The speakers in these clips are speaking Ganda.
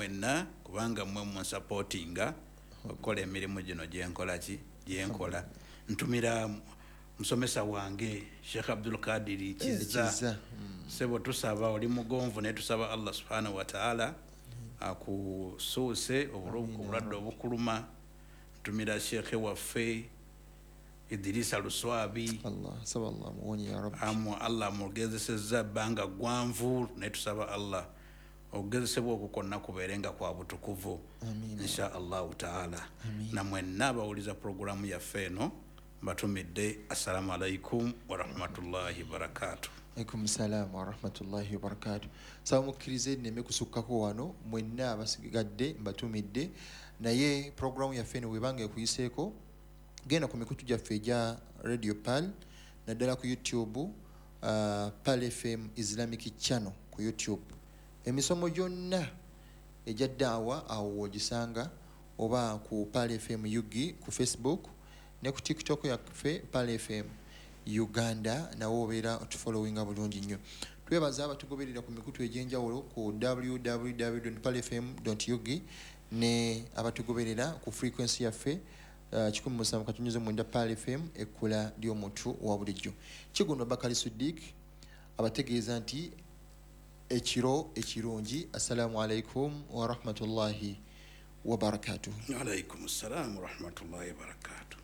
mwenna kubanga mwe mu supportinga okola emirimu gino gyenkola ntumira musomesa wange Sheikh Abdul Qadir Kizza sebo tusaba oli mugonvu ne tusaba Allah subhanahu wa ta'ala akusuuse obulwadde obukuluma ntumira Sheikh waffe Idrisa Luswabi Allah muwonye ya Rabbi Allah mugezesezza banga gwanvu ne tusaba Allah ogezesebwa okukonna kuberenga kwa butukuvu insha Allah ta'ala na mwenna bawuliza programu ya feno batumidde assalamu alaikum wa rahmatullahi wa barakatuh. Alaikum salam wa rahmatullahi wa barakatuh. Sawa mukkirize neme kusukkako wano mwenna abasigadde batumidde naye programu ya feno webange kuyiseeko genda ku mikutu gyaffe egya Radio Pal naddala ku YouTube Pal FM Islamic Channel ku YouTube. Emisomo gyonna ejja daawa awo ogisanga oba ku Pal FM Yugi ku Facebook ne ku TikTok yaffe Pal FM Uganda nawo obeera otufollowinga bulungi nnyo. Twebaza abatugoberera ku mikutu egyenjawulo ku www.palfm.ug ne abatugoberera ku frequency yaffe 107.9 Pal FM ekkula ly'omuntu wa bulijjo. Kiguno Bakari Siddiq abategeeza nti ekiro ekirungi. Assalamu alaikum wa rahmatullahi wa barakatuh. Wa alaikum assalam wa rahmatullahi wa barakatuh.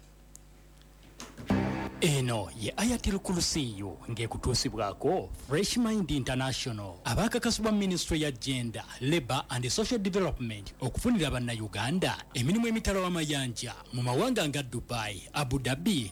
Eno ye Ayatul Kursiyu ngekutusibwako Fresh Mind International abakakasibwa Ministry ya Gender, Labor and Social Development okufunira abanna Uganda emirimu emitalo amayanja mu mawanga nga Dubai, Abu Dhabi